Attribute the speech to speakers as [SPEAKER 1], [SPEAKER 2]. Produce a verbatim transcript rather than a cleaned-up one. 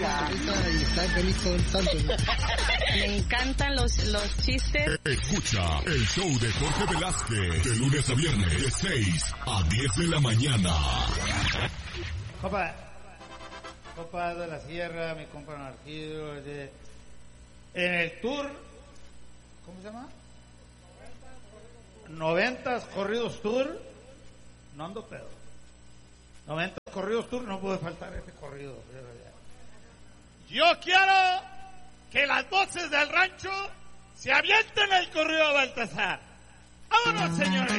[SPEAKER 1] Y está feliz todo el santo.
[SPEAKER 2] Me encantan los, los chistes.
[SPEAKER 3] Escucha el show de Jorge Velázquez de lunes a viernes de seis a diez de la mañana.
[SPEAKER 4] Compa, compa de la Sierra, mi compa Narciso, de, en el tour, ¿cómo se llama? Noventas Corridos Tour, no ando pedo. Noventas Corridos Tour, no puede faltar ese corrido. Yo quiero que las voces del rancho se avienten el corrido de Baltasar. ¡Vámonos, señores!